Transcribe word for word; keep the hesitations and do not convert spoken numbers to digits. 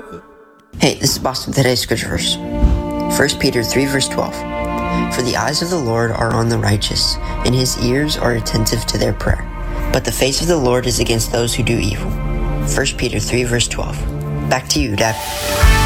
Hey, this is Boston. Today's scripture verse. First Peter three verse twelve. For the eyes of the Lord are on the righteous, and his ears are attentive to their prayer. But the face of the Lord is against those who do evil. First Peter three verse twelve. Back to you, Dad.